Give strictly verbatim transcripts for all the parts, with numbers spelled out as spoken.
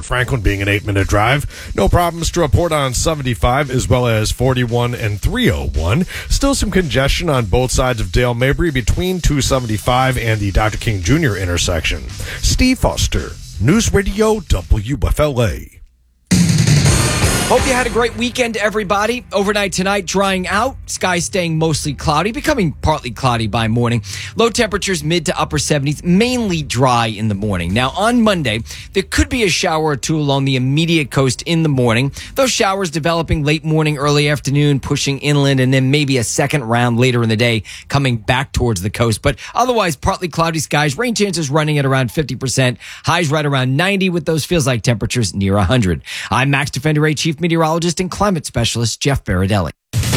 Port Franklin being an eight-minute drive. No problems to report on seventy-five as well as forty-one and three oh one. Still some congestion on both sides of Dale Mabry between two seventy-five and the Doctor King Junior intersection. Steve Foster, News Radio W F L A. Hope you had a great weekend, everybody. Overnight tonight, drying out. Skies staying mostly cloudy, becoming partly cloudy by morning. Low temperatures mid to upper seventies, mainly dry in the morning. Now, on Monday, there could be a shower or two along the immediate coast in the morning. Those showers developing late morning, early afternoon, pushing inland, and then maybe a second round later in the day coming back towards the coast. But otherwise, partly cloudy skies. Rain chances running at around fifty percent. Highs right around ninety with those feels like temperatures near one hundred. I'm Max Defender A Chief Meteorologist and climate specialist Jeff Baradelli.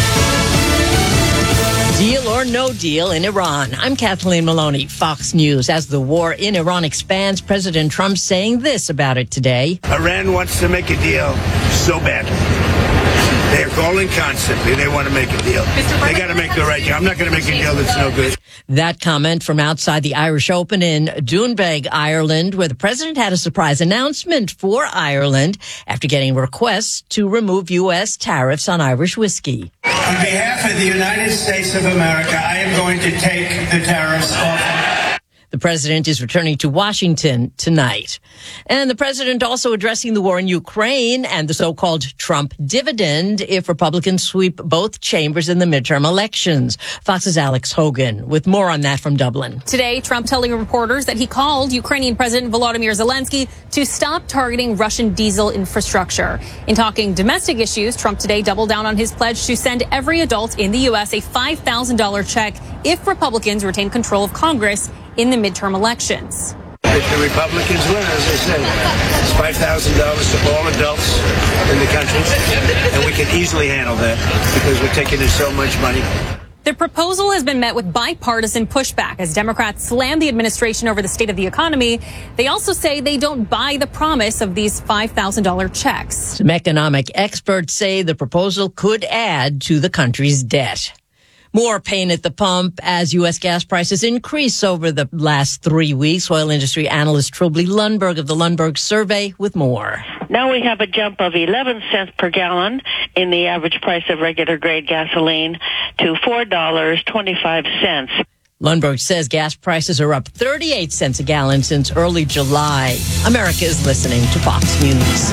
Deal or no deal in Iran. I'm Kathleen Maloney, Fox News. As the war in Iran expands, President Trump saying this about it today. Iran wants to make a deal so badly. They're calling constantly. They want to make a deal. They got to make the right deal. I'm not going to make a deal that's no good. That comment from outside the Irish Open in Doonbeg, Ireland, where the president had a surprise announcement for Ireland after getting requests to remove U S tariffs on Irish whiskey. On behalf of the United States of America, I am going to take the tariffs off. The president is returning to Washington tonight. And the president also addressing the war in Ukraine and the so-called Trump dividend if Republicans sweep both chambers in the midterm elections. Fox's Alex Hogan with more on that from Dublin. Today, Trump telling reporters that he called Ukrainian President Volodymyr Zelensky to stop targeting Russian diesel infrastructure. In talking domestic issues, Trump today doubled down on his pledge to send every adult in the U S a five thousand dollars check if Republicans retain control of Congress in the midterm elections. If the Republicans win, as I said, it's five thousand dollars to all adults in the country, and we can easily handle that because we're taking in so much money. The proposal has been met with bipartisan pushback as Democrats slam the administration over the state of the economy. They also say they don't buy the promise of these five thousand dollars checks. Some economic experts say the proposal could add to the country's debt. More pain at the pump as U S gas prices increase over the last three weeks. Oil industry analyst Trilby Lundberg of the Lundberg Survey with more. Now we have a jump of eleven cents per gallon in the average price of regular grade gasoline to four dollars and twenty-five cents. Lundberg says gas prices are up thirty-eight cents a gallon since early July. America is listening to Fox News.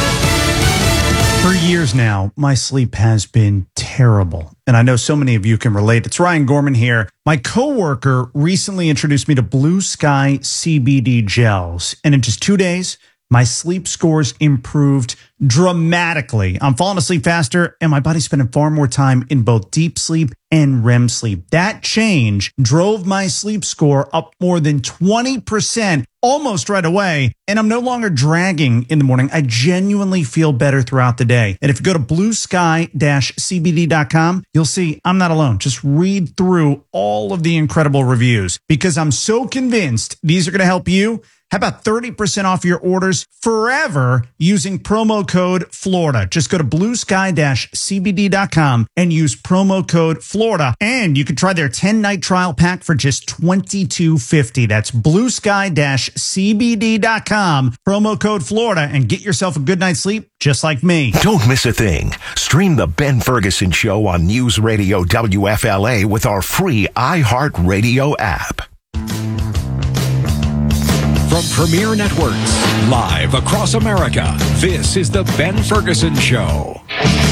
For years now, my sleep has been terrible, and I know so many of you can relate. It's Ryan Gorman here. My coworker recently introduced me to Blue Sky C B D gels, and in just two days, my sleep scores improved dramatically. I'm falling asleep faster, and my body's spending far more time in both deep sleep and R E M sleep. That change drove my sleep score up more than twenty percent almost right away, and I'm no longer dragging in the morning. I genuinely feel better throughout the day. And if you go to blue sky dash c b d dot com, you'll see I'm not alone. Just read through all of the incredible reviews because I'm so convinced these are going to help you. How about thirty percent off your orders forever using promo code Florida? Just go to blue sky dash c b d dot com and use promo code Florida. And you can try their ten-night trial pack for just twenty-two fifty. That's blue sky dash c b d dot com, promo code Florida, and get yourself a good night's sleep just like me. Don't miss a thing. Stream the Ben Ferguson Show on News Radio W F L A with our free iHeartRadio app. From Premier Networks, live across America, this is the Ben Ferguson Show.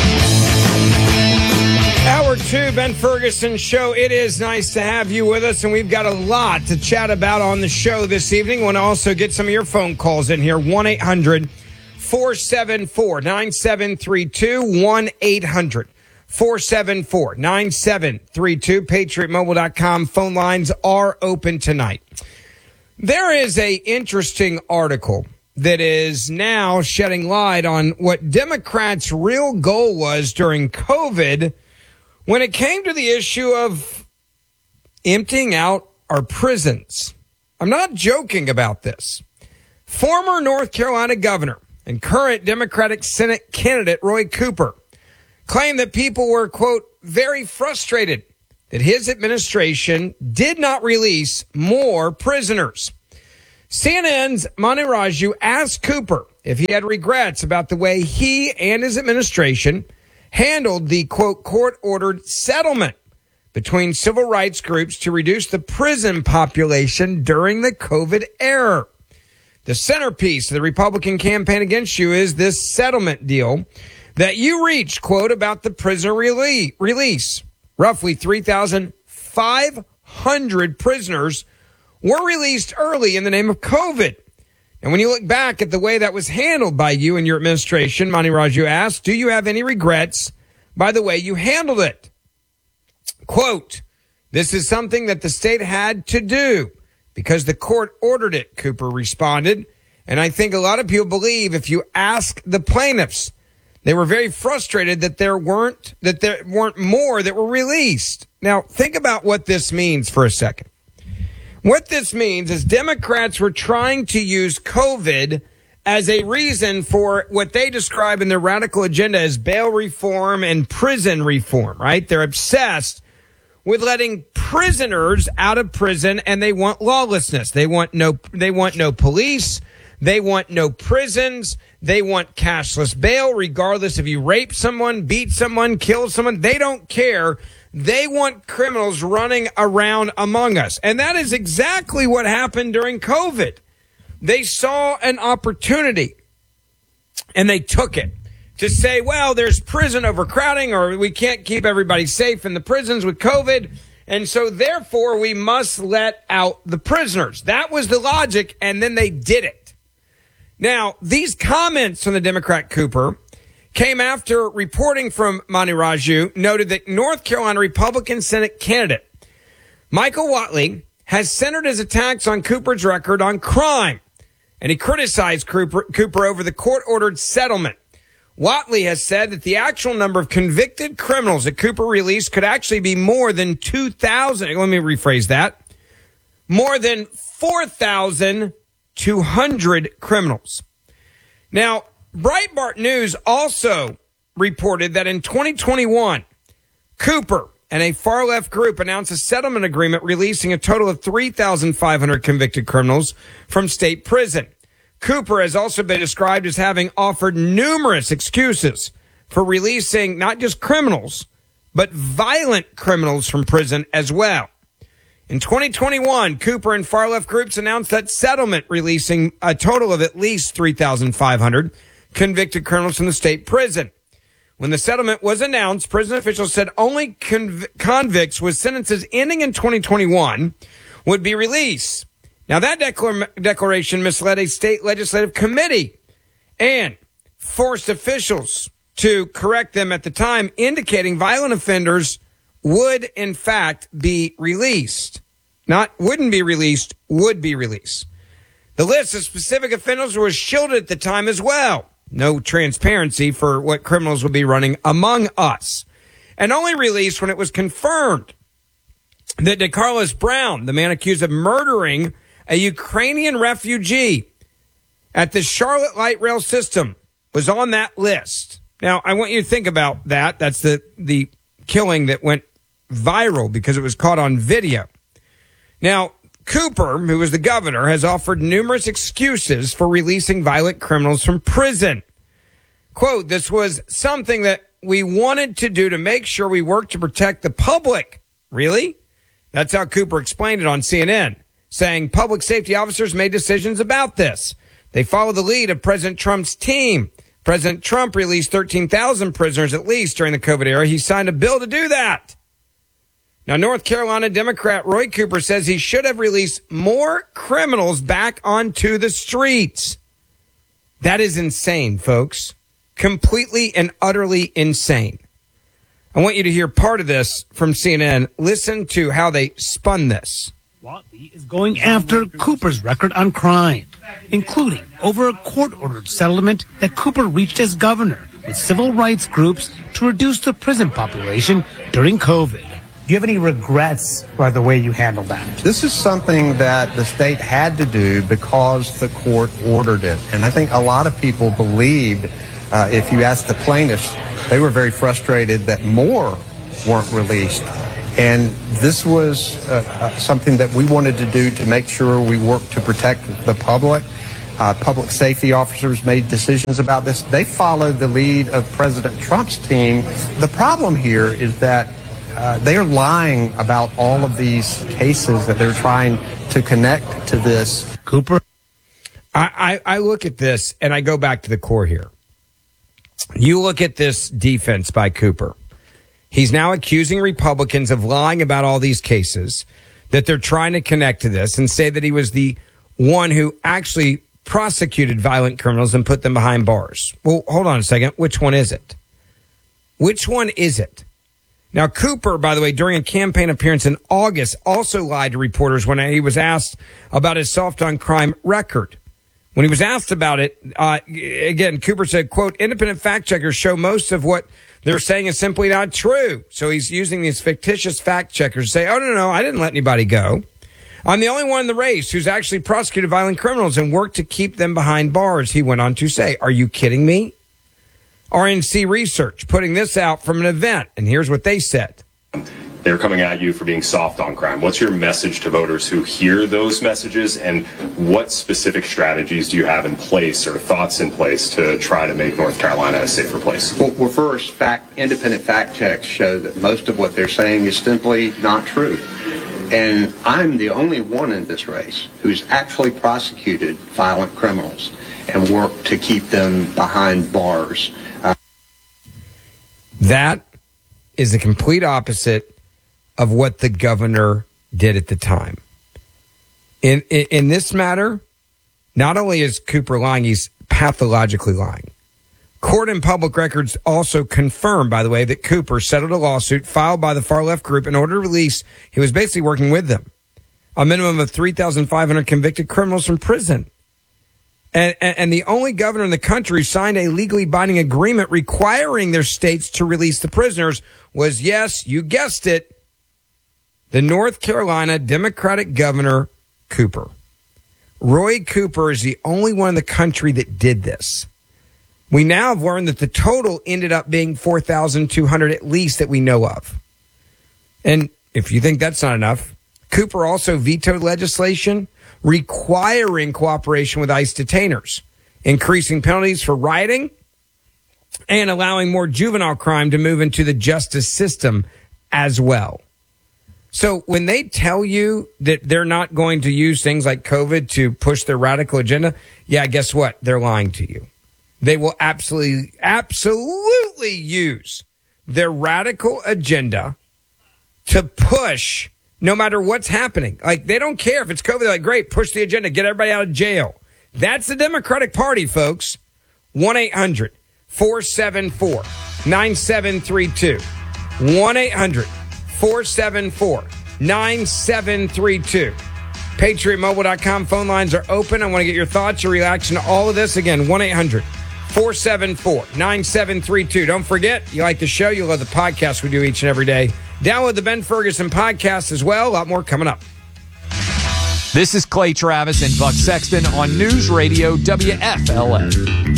Hour two, Ben Ferguson Show. It is nice to have you with us, and we've got a lot to chat about on the show this evening. Want to also get some of your phone calls in here. one eight hundred four seven four nine seven three two. one eight hundred four seven four nine seven three two. patriot mobile dot com. Phone lines are open tonight. There is a interesting article that is now shedding light on what Democrats' real goal was during COVID when it came to the issue of emptying out our prisons. I'm not joking about this. Former North Carolina governor and current Democratic Senate candidate Roy Cooper claimed that people were, quote, very frustrated that his administration did not release more prisoners. C N N's Manu Raju asked Cooper if he had regrets about the way he and his administration handled the, quote, court-ordered settlement between civil rights groups to reduce the prison population during the COVID era. The centerpiece of the Republican campaign against you is this settlement deal that you reached, quote, about the prisoner rele- release. Roughly three thousand five hundred prisoners were released early in the name of COVID. And when you look back at the way that was handled by you and your administration, Mani Raju asked, do you have any regrets by the way you handled it? Quote, this is something that the state had to do because the court ordered it, Cooper responded. And I think a lot of people believe if you ask the plaintiffs, they were very frustrated that there weren't, that there weren't more that were released. Now, think about what this means for a second. What this means is Democrats were trying to use COVID as a reason for what they describe in their radical agenda as bail reform and prison reform, right? They're obsessed with letting prisoners out of prison, and they want lawlessness. They want no, they want no police. They want no prisons. They want cashless bail, regardless if you rape someone, beat someone, kill someone. They don't care. They want criminals running around among us. And that is exactly what happened during COVID. They saw an opportunity and they took it to say, well, there's prison overcrowding, or we can't keep everybody safe in the prisons with COVID. And so therefore we must let out the prisoners. That was the logic. And then they did it. Now, these comments from the Democrat Cooper came after reporting from Mani Raju noted that North Carolina Republican Senate candidate Michael Whatley has centered his attacks on Cooper's record on crime, and he criticized Cooper, Cooper over the court-ordered settlement. Whatley has said that the actual number of convicted criminals that Cooper released could actually be more than two thousand. Let me rephrase that. More than four thousand two hundred criminals. Now, Breitbart News also reported that in twenty twenty-one, Cooper and a far-left group announced a settlement agreement releasing a total of three thousand five hundred convicted criminals from state prison. Cooper has also been described as having offered numerous excuses for releasing not just criminals, but violent criminals from prison as well. In twenty twenty-one, Cooper and far-left groups announced that settlement releasing a total of at least three thousand five hundred convicted criminals from the state prison. When the settlement was announced, prison officials said only conv- convicts with sentences ending in twenty twenty-one would be released. Now, that declar- declaration misled a state legislative committee and forced officials to correct them at the time, indicating violent offenders would, in fact, be released. Not wouldn't be released, would be released. The list of specific offenders was shielded at the time as well. No transparency for what criminals would be running among us. And only released when it was confirmed that DeCarlos Brown, the man accused of murdering a Ukrainian refugee at the Charlotte Light Rail system, was on that list. Now, I want you to think about that. That's the, the killing that went viral because it was caught on video. Now, Cooper, who was the governor, has offered numerous excuses for releasing violent criminals from prison. Quote, this was something that we wanted to do to make sure we work to protect the public. Really? That's how Cooper explained it on C N N, saying public safety officers made decisions about this. They followed the lead of President Trump's team. President Trump released thirteen thousand prisoners at least during the COVID era. He signed a bill to do that. Now, North Carolina Democrat Roy Cooper says he should have released more criminals back onto the streets. That is insane, folks. Completely and utterly insane. I want you to hear part of this from C N N. Listen to how they spun this. Whatley is going after Cooper's record on crime, including over a court-ordered settlement that Cooper reached as governor with civil rights groups to reduce the prison population during COVID. Do you have any regrets by the way you handled that? This is something that the state had to do because the court ordered it. And I think a lot of people believed, uh, if you ask the plaintiffs, they were very frustrated that more weren't released. And this was uh, uh, something that we wanted to do to make sure we worked to protect the public. uh, public safety officers made decisions about this. They followed the lead of President Trump's team. The problem here is that uh, they are lying about all of these cases that they're trying to connect to this. Cooper? I, I, I look at this and I go back to the core here. You look at this defense by Cooper. He's now accusing Republicans of lying about all these cases, that they're trying to connect to this and say that he was the one who actually prosecuted violent criminals and put them behind bars. Well, hold on a second. Which one is it? Which one is it? Now, Cooper, by the way, during a campaign appearance in August, also lied to reporters when he was asked about his soft on crime record. When he was asked about it, uh, again, Cooper said, quote, independent fact checkers show most of what they're saying is simply not true. So he's using these fictitious fact checkers to say, oh, no, no, I didn't let anybody go. I'm the only one in the race who's actually prosecuted violent criminals and worked to keep them behind bars, he went on to say. Are you kidding me? R N C Research putting this out from an event, and here's what they said. They're coming at you for being soft on crime. What's your message to voters who hear those messages, and what specific strategies do you have in place or thoughts in place to try to make North Carolina a safer place? Well, well first, fact, independent fact checks show that most of what they're saying is simply not true. And I'm the only one in this race who's actually prosecuted violent criminals and worked to keep them behind bars. Uh, that is the complete opposite of what the governor did at the time. In, in in this matter, not only is Cooper lying, he's pathologically lying. Court and public records also confirm, by the way, that Cooper settled a lawsuit filed by the far-left group in order to release, he was basically working with them, a minimum of three thousand five hundred convicted criminals from prison. And, and, and the only governor in the country who signed a legally binding agreement requiring their states to release the prisoners was, yes, you guessed it, the North Carolina Democratic Governor Cooper. Roy Cooper is the only one in the country that did this. We now have learned that the total ended up being four thousand two hundred at least that we know of. And if you think that's not enough, Cooper also vetoed legislation requiring cooperation with ICE detainers, increasing penalties for rioting, and allowing more juvenile crime to move into the justice system as well. So when they tell you that they're not going to use things like COVID to push their radical agenda, yeah, guess what? They're lying to you. They will absolutely, absolutely use their radical agenda to push no matter what's happening. Like, they don't care if it's COVID. They're like, great, push the agenda, get everybody out of jail. That's the Democratic Party, folks. one eight hundred four seven four nine seven three two. one eight hundred four seven four nine seven three two. Patriot Mobile dot com phone lines are open. I want to get your thoughts, your reaction to all of this. Again, one eight hundred four seven four nine seven three two. Don't forget, you like the show, you love the podcast we do each and every day. Download the Ben Ferguson podcast as well. A lot more coming up. This is Clay Travis and Buck Sexton on News Radio W F L A.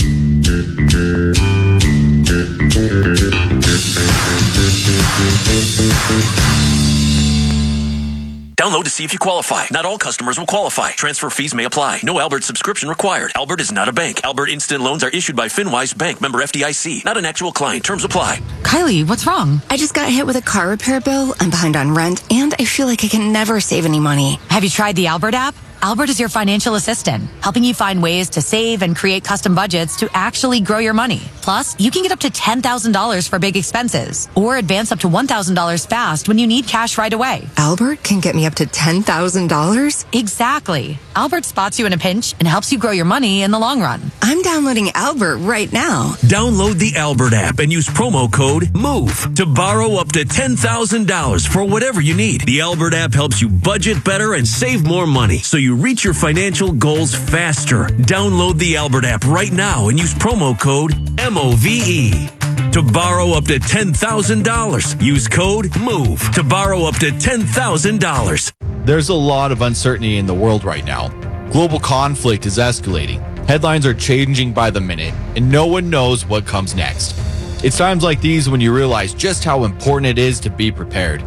Download to see if you qualify. Not all customers will qualify. Transfer fees may apply. No Albert subscription required. Albert is not a bank. Albert Instant Loans are issued by FinWise Bank, member F D I C. Not an actual client. Terms apply. Kylie, what's wrong? I just got hit with a car repair bill. I'm behind on rent, and I feel like I can never save any money. Have you tried the Albert app? Albert is your financial assistant, helping you find ways to save and create custom budgets to actually grow your money. Plus, you can get up to ten thousand dollars for big expenses or advance up to one thousand dollars fast when you need cash right away. Albert can get me up to ten thousand dollars? Exactly. Albert spots you in a pinch and helps you grow your money in the long run. I'm downloading Albert right now. Download the Albert app and use promo code MOVE to borrow up to ten thousand dollars for whatever you need. The Albert app helps you budget better and save more money so you reach your financial goals faster. Download the Albert app right now and use promo code M O V E to borrow up to ten thousand dollars. Use code MOVE to borrow up to ten thousand dollars. There's a lot of uncertainty in the world right now. Global conflict is escalating. Headlines are changing by the minute, and no one knows what comes next. It's times like these when you realize just how important it is to be prepared.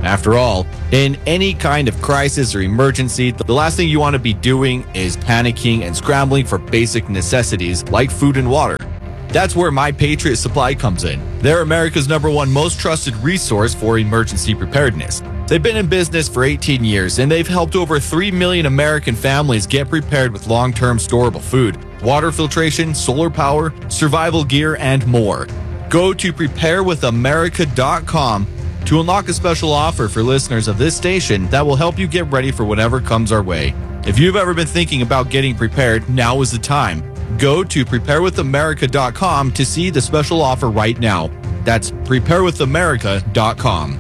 After all, in any kind of crisis or emergency, the last thing you want to be doing is panicking and scrambling for basic necessities like food and water. That's where My Patriot Supply comes in. They're America's number one most trusted resource for emergency preparedness. They've been in business for eighteen years, and they've helped over three million American families get prepared with long-term storable food, water filtration, solar power, survival gear, and more. Go to prepare with america dot com to unlock a special offer for listeners of this station that will help you get ready for whatever comes our way. If you've ever been thinking about getting prepared, now is the time. Go to prepare with america dot com to see the special offer right now. That's prepare with america dot com.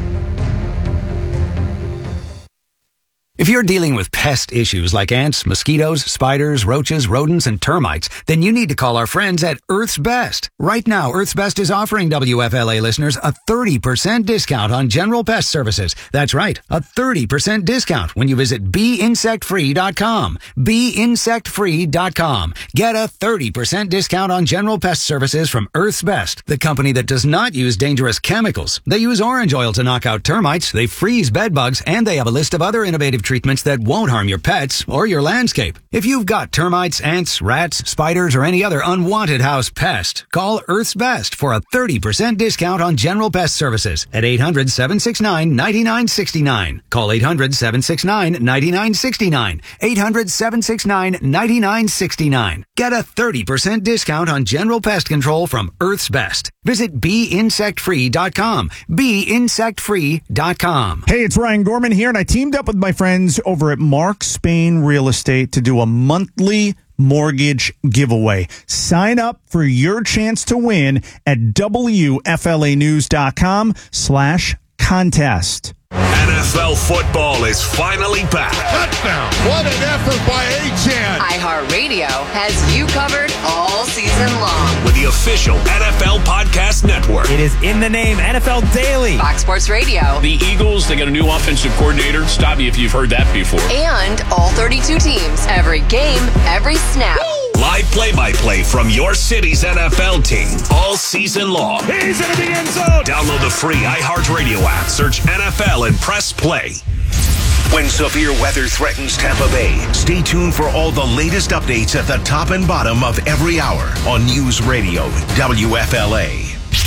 If you're dealing with pest issues like ants, mosquitoes, spiders, roaches, rodents, and termites, then you need to call our friends at Earth's Best. Right now, Earth's Best is offering W F L A listeners a thirty percent discount on general pest services. That's right, a thirty percent discount when you visit bee insect free dot com. bee insect free dot com. Get a thirty percent discount on general pest services from Earth's Best, the company that does not use dangerous chemicals. They use orange oil to knock out termites, they freeze bed bugs, and they have a list of other innovative treatments that won't harm your pets or your landscape. If you've got termites, ants, rats, spiders, or any other unwanted house pest, call Earth's Best for a thirty percent discount on general pest services at eight hundred, seven six nine, nine nine six nine. Call eight hundred, seven six nine, nine nine six nine. eight hundred, seven six nine, nine nine six nine. Get a thirty percent discount on general pest control from Earth's Best. Visit bee insect free dot com. bee insect free dot com. Hey, it's Ryan Gorman here, and I teamed up with my friends over at Mark Spain Real Estate to do a monthly mortgage giveaway. Sign up for your chance to win at W F L A news dot com slash contest. N F L football is finally back. Touchdown. What an effort by Achane. iHeartRadio has you covered all season long. With the official N F L Podcast Network. It is in the name, N F L Daily. Fox Sports Radio. The Eagles, they got a new offensive coordinator. Stop me if you've heard that before. And all thirty-two teams. Every game, every snap. Woo! Live play-by-play from your city's N F L team all season long. He's in the end zone. Download the free iHeartRadio app. Search N F L and press play. When severe weather threatens Tampa Bay, stay tuned for all the latest updates at the top and bottom of every hour on News Radio W F L A.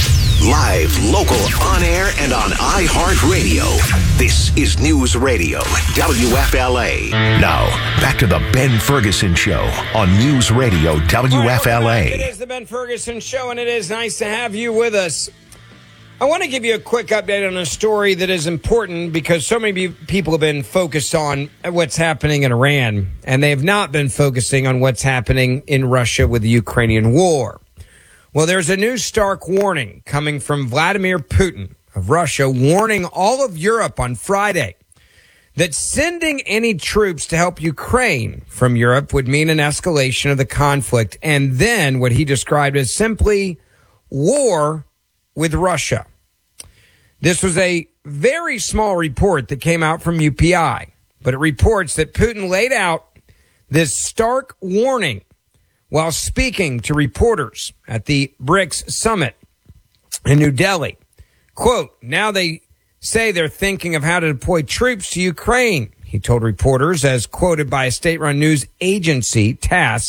Live, local, on air, and on iHeartRadio. This is News Radio W F L A. Now, back to the Ben Ferguson Show on News Radio W F L A. Right, it is the Ben Ferguson Show, and it is nice to have you with us. I want to give you a quick update on a story that is important because so many people have been focused on what's happening in Iran, and they have not been focusing on what's happening in Russia with the Ukrainian war. Well, there's a new stark warning coming from Vladimir Putin of Russia, warning all of Europe on Friday that sending any troops to help Ukraine from Europe would mean an escalation of the conflict, and then what he described as simply war with Russia. This was a very small report that came out from U P I, but it reports that Putin laid out this stark warning while speaking to reporters at the BRICS summit in New Delhi. Quote, now they say they're thinking of how to deploy troops to Ukraine, he told reporters, as quoted by a state-run news agency, TASS.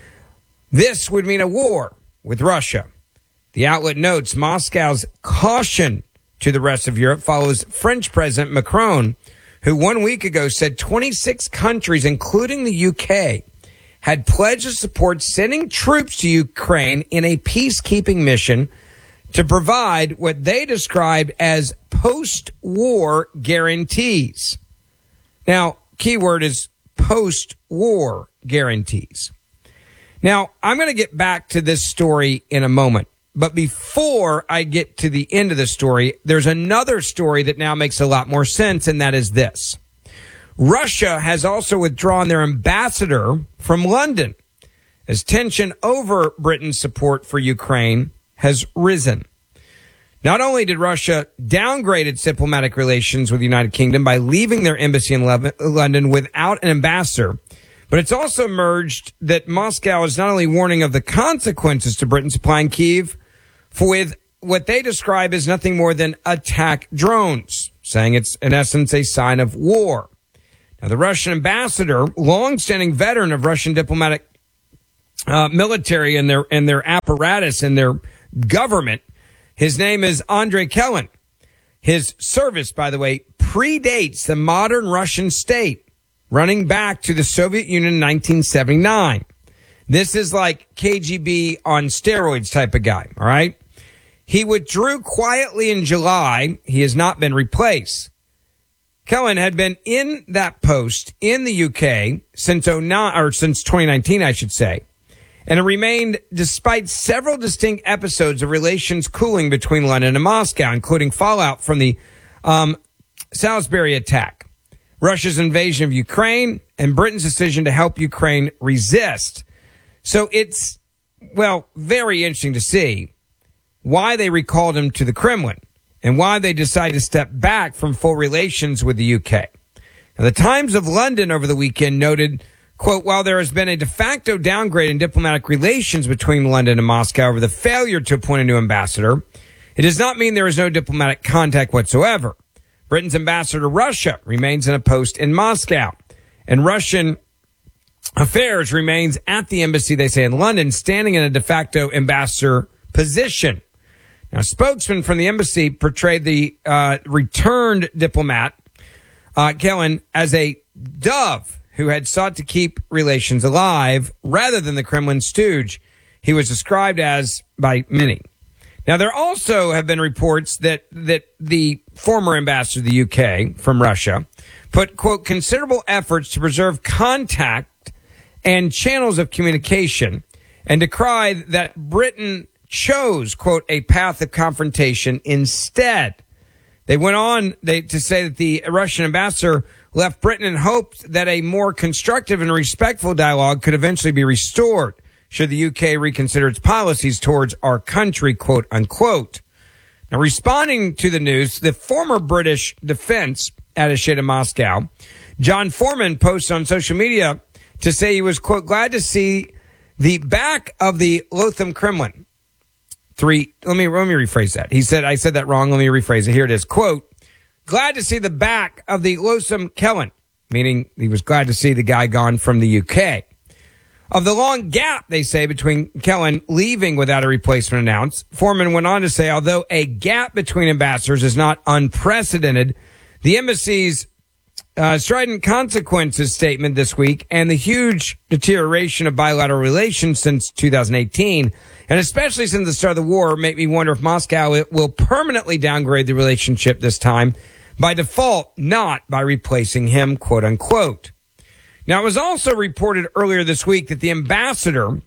This would mean a war with Russia. The outlet notes Moscow's caution to the rest of Europe follows French President Macron, who one week ago said twenty-six countries, including the U K, had pledged to support sending troops to Ukraine in a peacekeeping mission to provide what they described as post-war guarantees. Now, keyword is post-war guarantees. Now, I'm going to get back to this story in a moment. But before I get to the end of the story, there's another story that now makes a lot more sense, and that is this. Russia has also withdrawn their ambassador from London as tension over Britain's support for Ukraine has risen. Not only did Russia downgrade its diplomatic relations with the United Kingdom by leaving their embassy in London without an ambassador, but it's also emerged that Moscow is not only warning of the consequences to Britain supplying Kyiv with what they describe as nothing more than attack drones. saying it's, in essence, a sign of war. Now, the Russian ambassador, longstanding veteran of Russian diplomatic uh, military and their and their apparatus and their government, his name is Andrei Kellen. His service, by the way, predates the modern Russian state, running back to the Soviet Union in nineteen seventy-nine. This is like K G B on steroids type of guy, all right? He withdrew quietly in July. He has not been replaced. Kellen had been in that post in the U K since oh nine or since twenty nineteen, I should say, and it remained despite several distinct episodes of relations cooling between London and Moscow, including fallout from the um, Salisbury attack, Russia's invasion of Ukraine, and Britain's decision to help Ukraine resist. So it's, well, very interesting to see why they recalled him to the Kremlin and why they decided to step back from full relations with the U K. Now, the Times of London over the weekend noted, quote, while there has been a de facto downgrade in diplomatic relations between London and Moscow over the failure to appoint a new ambassador, it does not mean there is no diplomatic contact whatsoever. Britain's ambassador to Russia remains in a post in Moscow, and Russian affairs remains at the embassy, they say, in London, standing in a de facto ambassador position. Now, a spokesman from the embassy portrayed the uh, returned diplomat, uh, Kellen, as a dove who had sought to keep relations alive rather than the Kremlin stooge he was described as by many. Now, there also have been reports that, that the former ambassador to the U K from Russia put, quote, considerable efforts to preserve contact and channels of communication and decried that Britain chose, quote, a path of confrontation instead. They went on they, to say that the Russian ambassador left Britain in hopes that a more constructive and respectful dialogue could eventually be restored should the U K reconsider its policies towards our country, quote, unquote. Now, responding to the news, the former British defense attaché to Moscow, John Foreman, posted on social media to say he was, quote, glad to see the back of the Lothar Kremlin. Three, let me, let me rephrase that. He said, I said that wrong. Let me rephrase it. Here it is. Quote, glad to see the back of the Lothar Kellen, meaning he was glad to see the guy gone from the U K. Of the long gap, they say, between Kellen leaving without a replacement announced, Foreman went on to say, although a gap between ambassadors is not unprecedented, the embassy's uh, strident consequences statement this week and the huge deterioration of bilateral relations since two thousand eighteen, and especially since the start of the war, make me wonder if Moscow will permanently downgrade the relationship this time by default, not by replacing him, quote unquote. Now, it was also reported earlier this week that the ambassador,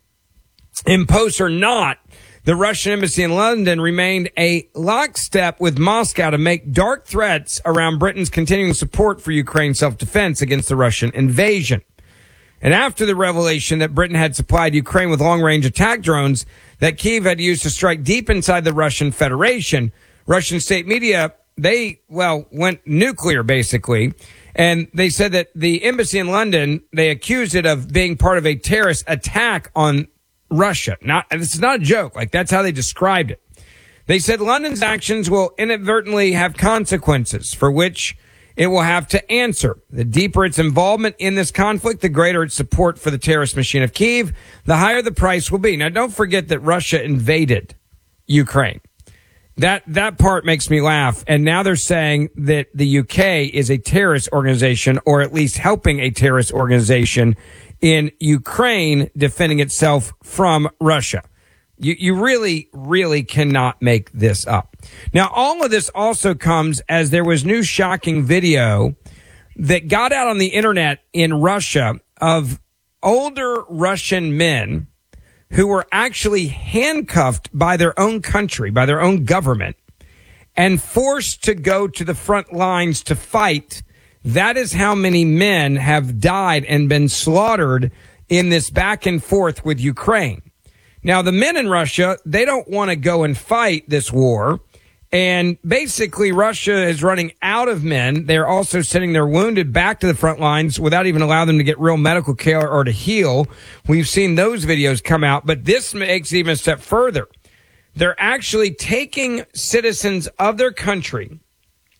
in post or not, the Russian embassy in London remained a lockstep with Moscow to make dark threats around Britain's continuing support for Ukraine's self-defense against the Russian invasion. And after the revelation that Britain had supplied Ukraine with long-range attack drones that Kyiv had used to strike deep inside the Russian Federation, Russian state media, they, well, went nuclear, basically. And they said that the embassy in London, they accused it of being part of a terrorist attack on Russia. Not, this is not a joke. Like, that's how they described it. They said London's actions will inadvertently have consequences for which it will have to answer. The deeper its involvement in this conflict, the greater its support for the terrorist machine of Kyiv, the higher the price will be. Now, don't forget that Russia invaded Ukraine. That that part makes me laugh. And now they're saying that the U K is a terrorist organization, or at least helping a terrorist organization in Ukraine defending itself from Russia. You, you really, really cannot make this up. Now, all of this also comes as there was new shocking video that got out on the internet in Russia of older Russian men who were actually handcuffed by their own country, by their own government, and forced to go to the front lines to fight. That is how many men have died and been slaughtered in this back and forth with Ukraine. Now, the men in Russia, they don't want to go and fight this war. And basically, Russia is running out of men. They're also sending their wounded back to the front lines without even allowing them to get real medical care or to heal. We've seen those videos come out, but this makes it even a step further. They're actually taking citizens of their country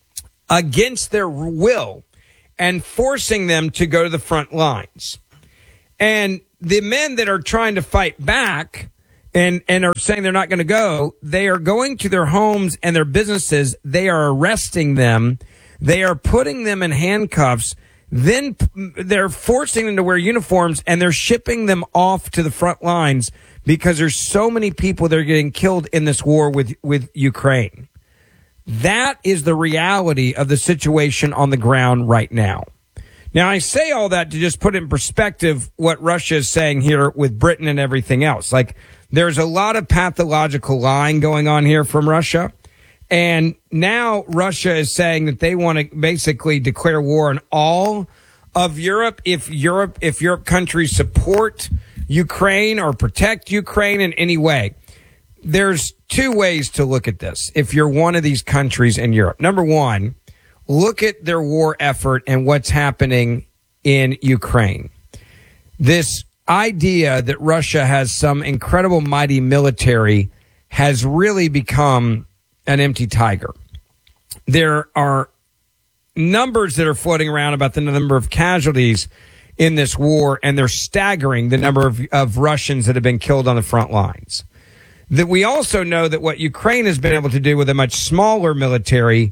against their will and forcing them to go to the front lines. And the men that are trying to fight back and, and are saying they're not going to go, they are going to their homes and their businesses. They are arresting them. They are putting them in handcuffs. Then they're forcing them to wear uniforms, and they're shipping them off to the front lines because there's so many people that are getting killed in this war with, with Ukraine. That is the reality of the situation on the ground right now. Now, I say all that to just put in perspective what Russia is saying here with Britain and everything else. Like, there's a lot of pathological lying going on here from Russia. And now Russia is saying that they want to basically declare war on all of Europe if Europe, if Europe countries support Ukraine or protect Ukraine in any way. There's two ways to look at this. If you're one of these countries in Europe, number one, look at their war effort and what's happening in Ukraine. This idea that Russia has some incredible mighty military has really become an empty tiger. There are numbers that are floating around about the number of casualties in this war, and they're staggering, the number of, of Russians that have been killed on the front lines. That we also know that what Ukraine has been able to do with a much smaller military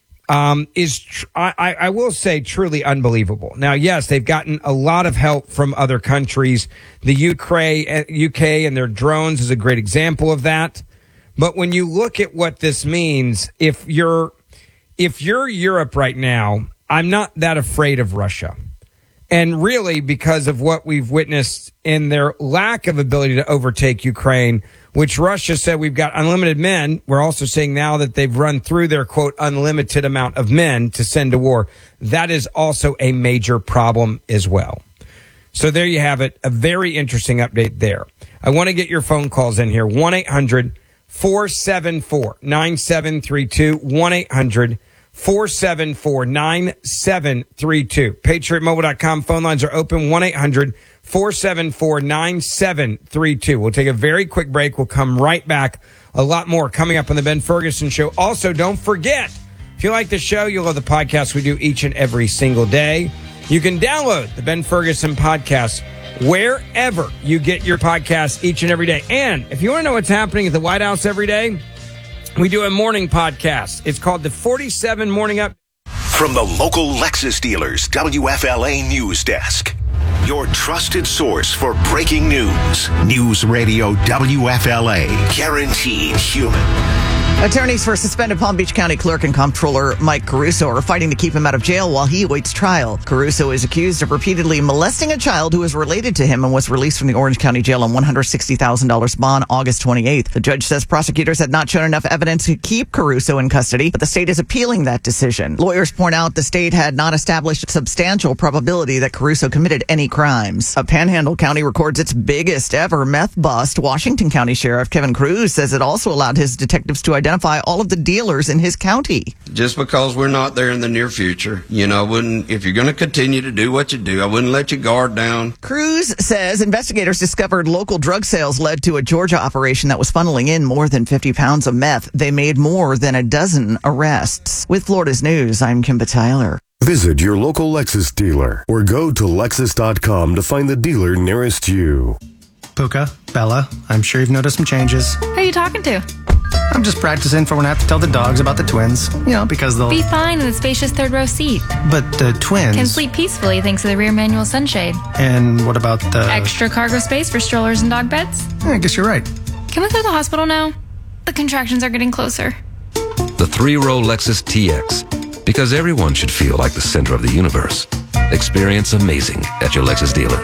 um, is, tr- I, I will say, truly unbelievable. Now, yes, they've gotten a lot of help from other countries. The Ukraine, U K and their drones is a great example of that. But when you look at what this means, if you're if you're Europe right now, I'm not that afraid of Russia. And really, because of what we've witnessed in their lack of ability to overtake Ukraine, which Russia said we've got unlimited men. We're also saying now that they've run through their, quote, unlimited amount of men to send to war. That is also a major problem as well. So there you have it. A very interesting update there. I want to get your phone calls in here. one eight hundred four seven four nine seven three two. one eight hundred four seven four nine seven three two. Patriot Mobile dot com phone lines are open. one eight hundred four seven four nine seven three two. We'll take a very quick break. We'll come right back. A lot more coming up on the Ben Ferguson Show. Also, don't forget, if you like the show, you'll love the podcast we do each and every single day. You can download the Ben Ferguson podcast wherever you get your podcasts each and every day. And if you want to know what's happening at the White House every day, we do a morning podcast. It's called the forty-seven Morning Up. From the local Lexus dealers, W F L A News Desk. Your trusted source for breaking news. News Radio W F L A. Guaranteed human. Attorneys for suspended Palm Beach County Clerk and Comptroller Mike Caruso are fighting to keep him out of jail while he awaits trial. Caruso is accused of repeatedly molesting a child who is related to him and was released from the Orange County Jail on one hundred sixty thousand dollars bond August twenty-eighth. The judge says prosecutors had not shown enough evidence to keep Caruso in custody, but the state is appealing that decision. Lawyers point out the state had not established substantial probability that Caruso committed any crimes. A Panhandle County records its biggest ever meth bust. Washington County Sheriff Kevin Cruz says it also allowed his detectives to identify all of the dealers in his county. Just because we're not there in the near future, you know, I wouldn't, if you're going to continue to do what you do, I wouldn't let your guard down. Cruz says investigators discovered local drug sales led to a Georgia operation that was funneling in more than fifty pounds of meth. They made more than a dozen arrests. With Florida's News, I'm Kimba Tyler. Visit your local Lexus dealer or go to Lexus dot com to find the dealer nearest you. Puka, Bella, I'm sure you've noticed some changes. Who are you talking to? I'm just practicing for when I have to tell the dogs about the twins. You know, because they'll... Be fine in the spacious third row seat. But the twins... Can sleep peacefully thanks to the rear manual sunshade. And what about the... Extra cargo space for strollers and dog beds? Yeah, I guess you're right. Can we go to the hospital now? The contractions are getting closer. The three-row Lexus T X. Because everyone should feel like the center of the universe. Experience amazing at your Lexus dealer.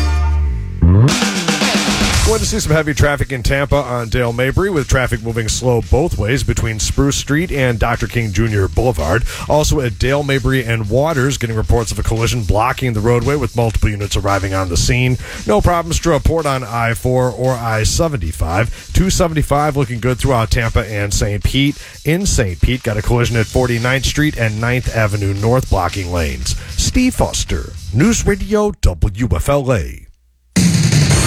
Going to see some heavy traffic in Tampa on Dale Mabry, with traffic moving slow both ways between Spruce Street and Doctor King Junior Boulevard. Also at Dale Mabry and Waters, getting reports of a collision blocking the roadway with multiple units arriving on the scene. No problems to report on I four or I seventy-five. two seventy-five looking good throughout Tampa and Saint Pete. In Saint Pete, got a collision at forty-ninth Street and ninth Avenue North blocking lanes. Steve Foster, News Radio W F L A.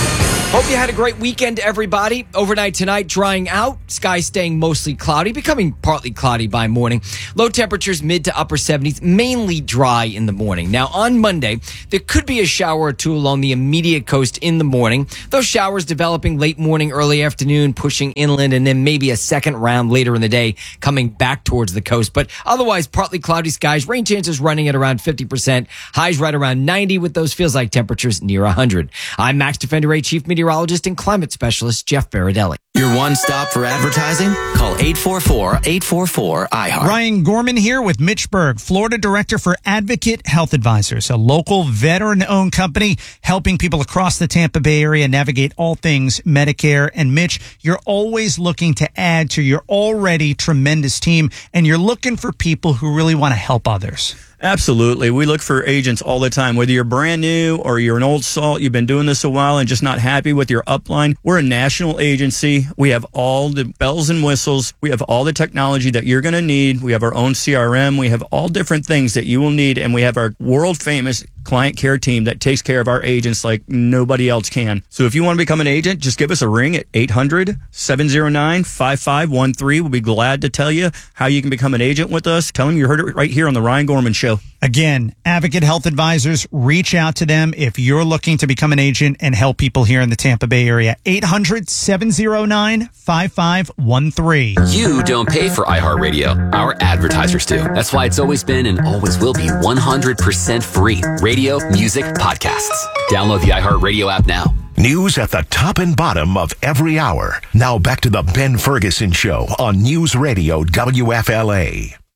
Hope you had a great weekend, everybody. Overnight tonight, drying out. Skies staying mostly cloudy, becoming partly cloudy by morning. Low temperatures mid to upper seventies, mainly dry in the morning. Now, on Monday, there could be a shower or two along the immediate coast in the morning. Those showers developing late morning, early afternoon, pushing inland, and then maybe a second round later in the day coming back towards the coast. But otherwise, partly cloudy skies. Rain chances running at around fifty percent. Highs right around ninety with those feels like temperatures near one hundred. I'm Max Defender A Chief Meteorologist and climate specialist Jeff Baradelli. Your one stop for advertising? Call eight four four, eight four four, I heart. Ryan Gorman here with Mitch Berg, Florida Director for Advocate Health Advisors, a local veteran-owned company helping people across the Tampa Bay area navigate all things Medicare. And Mitch, you're always looking to add to your already tremendous team, and you're looking for people who really want to help others. Absolutely. We look for agents all the time. Whether you're brand new or you're an old salt, you've been doing this a while and just not happy with your upline. We're a national agency. We have all the bells and whistles. We have all the technology that you're going to need. We have our own C R M. We have all different things that you will need. And we have our world famous client care team that takes care of our agents like nobody else can. So if you want to become an agent, just give us a ring at eight hundred, seven oh nine, five five one three. We'll be glad to tell you how you can become an agent with us. Tell them you heard it right here on the Ryan Gorman Show. Again, Advocate Health Advisors, reach out to them if you're looking to become an agent and help people here in the Tampa Bay area. eight hundred, seven oh nine, five five one three. You don't pay for iHeartRadio. Our advertisers do. That's why it's always been and always will be one hundred percent free. Radio, music, podcasts. Download the iHeartRadio app now. News at the top and bottom of every hour. Now back to the Ben Ferguson Show on News Radio W F L A.